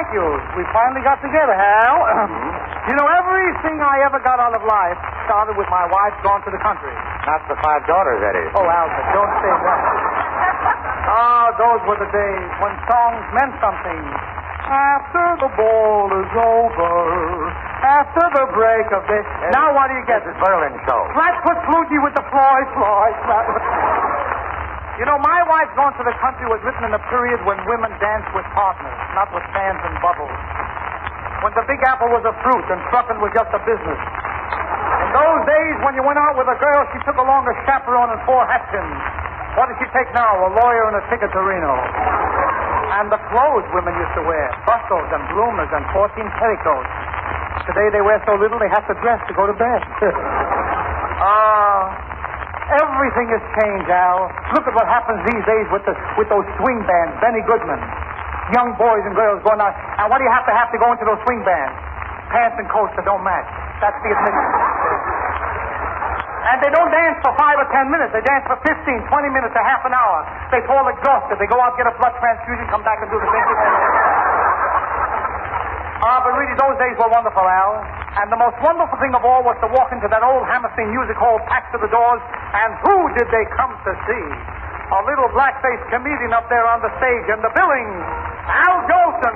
thank you. We finally got together, Hal. You know, everything I ever got out of life started with my wife gone to the country. Not the 5 daughters, that is. Oh, Albert, don't say that. Ah, those were the days when songs meant something. After the ball is over, after the break of day. Now what do you get? This is Berlin show. Flatfoot Flutie with the Floyd. You know, My Wife Gone to the Country was written in a period when women danced with partners, not with fans and bubbles. When the Big Apple was a fruit and trucking was just a business. In those days, when you went out with a girl, she took along a chaperone and 4 hatpins. What does she take now? A lawyer and a ticket to Reno. And the clothes women used to wear. Bustles and bloomers and 14 petticoats. Today they wear so little they have to dress to go to bed. Everything has changed, Al. Look at what happens these days with those swing bands, Benny Goodman. Young boys and girls going out. And what do you have to go into those swing bands? Pants and coats that don't match. That's the admission. And they don't dance for 5 or 10 minutes. They dance for 15, 20 minutes, a half an hour. They fall exhausted. They go out, get a blood transfusion, come back and do the same thing. But really, those days were wonderful, Al. And the most wonderful thing of all was to walk into that old Hammerstein music hall packed to the doors. And who did they come to see? A little black-faced comedian up there on the stage, and the billing, Al Jolson.